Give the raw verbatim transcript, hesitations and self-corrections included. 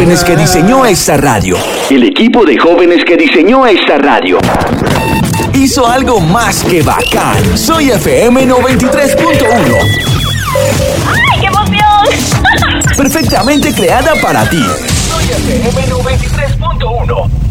jóvenes que diseñó esta radio, el equipo de jóvenes que diseñó esta radio, hizo algo más que bacán. Soy F M noventa y tres punto uno. ¡Ay, qué emoción! Perfectamente creada para ti. Soy F M noventa y tres punto uno.